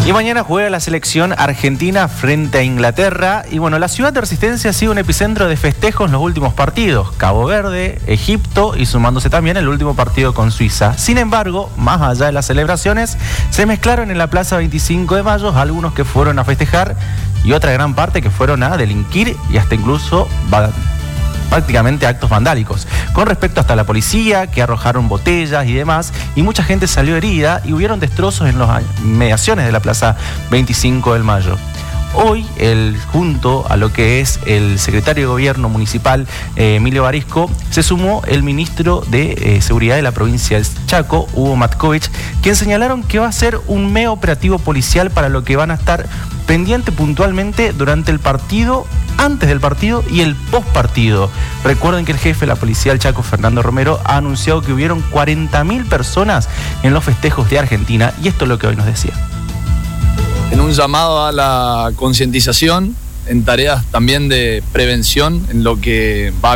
Y mañana juega la selección argentina frente a Inglaterra. Y bueno, la ciudad de Resistencia ha sido un epicentro de festejos en los últimos partidos. Cabo Verde, Egipto y sumándose también el último partido con Suiza. Sin embargo, más allá de las celebraciones, se mezclaron en la Plaza 25 de Mayo algunos que fueron a festejar y otra gran parte que fueron a delinquir y hasta incluso prácticamente actos vandálicos. Con respecto hasta la policía, que arrojaron botellas y demás, y mucha gente salió herida y hubieron destrozos en las mediaciones de la Plaza 25 de Mayo. Hoy, junto a lo que es el secretario de Gobierno Municipal, Emilio Barisco, se sumó el ministro de Seguridad de la provincia del Chaco, Hugo Matkovich, quien señalaron que va a ser un mega operativo policial para lo que van a estar pendiente puntualmente durante el partido, antes del partido y el postpartido. Recuerden que el jefe de la policía del Chaco, Fernando Romero, ha anunciado que hubieron 40.000 personas en los festejos de Argentina, y esto es lo que hoy nos decía. En un llamado a la concientización, en tareas también de prevención, en lo que va